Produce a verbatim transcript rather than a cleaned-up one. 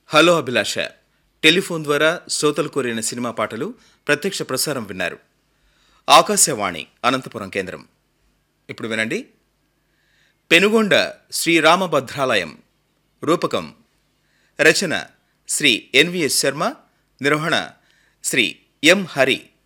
Hello అభిలాష telephone ద్వారా శ్రోతలు కోరిన సినిమా పాటలు ప్రత్యక్ష ప్రసారం విన్నారు. ఆకాశవాణి అనంతపురం కేంద్రం. ఇప్పుడు వినండి. పెనుగొండ శ్రీరామభద్రాలయం. రూపకం రచన శ్రీ ఎన్విఎస్ శర్మ. నిర్వహణ శ్రీ ఎం హరి.